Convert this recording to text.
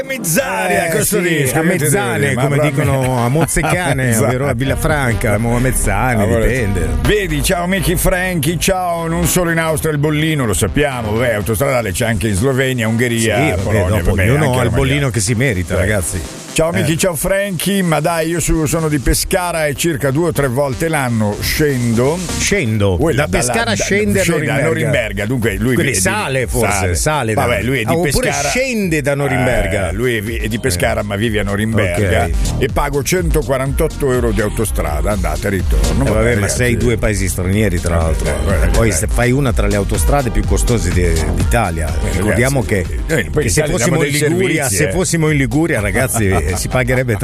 Mezz'aria, questo sì, disco, a mezzane, come dicono a Mozzecane, ovvero a Villafranca, a mezzane, dipende. Vedi, ciao amici Franchi, ciao, non solo in Austria il bollino, lo sappiamo, autostradale c'è anche in Slovenia, Ungheria, sì, Polonia, ognuno ha il bollino che si merita, ragazzi. Ciao amici, ciao Franchi, ma dai, io sono di Pescara e circa 2 o 3 volte l'anno scendo. Da Pescara scende a Norimberga. Dunque lui sale. Vabbè, lui è di oppure Pescara. scende da Norimberga. Lui è di Pescara ma vive a Norimberga, e pago 148 euro di autostrada, andata e ritorno. Vabbè, ma sei 2 paesi stranieri tra l'altro. Poi se fai una tra le autostrade più costose d'Italia. Ricordiamo che se fossimo in Liguria, ragazzi, si pagherebbe